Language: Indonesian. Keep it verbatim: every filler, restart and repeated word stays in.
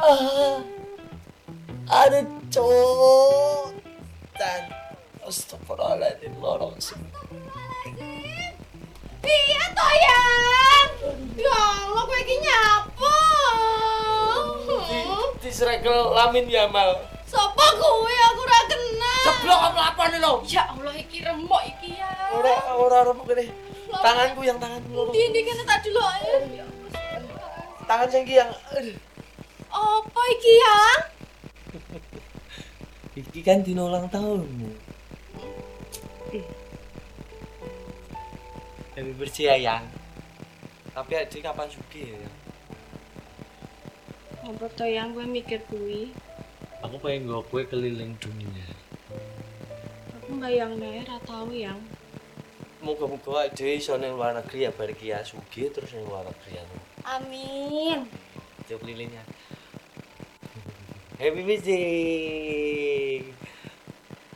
Ah, ada cowok dan astagfirullahaladzim lorong sih. Iya toh yang. Ya Allah gue iki nyapa. Di diserekel lamin ya mal. Sopo gue aku ora kenal. Jeblok apa nih lo? Ya Allah iki remuk iki ya. Ora ora remuk gini. Tanganku yang tanganku loro. Ndi ndi kene tak dulu ya. Tangan sing iki yang aduh. Apa iki yang? Iki kan dino ulang tahunmu. Happy birthday ya yang. Tapi adik kapan sugih ya? Apa to yang gue mikir kuwi? Aku pengen gue kue keliling dunia. Aku bayang nih ra tau yang. Moga-moga adik iso ning luar negeri ya bar iki ya sugih terus ning luar negeri ya. Amin. Coba kelilingnya. Happy birthday.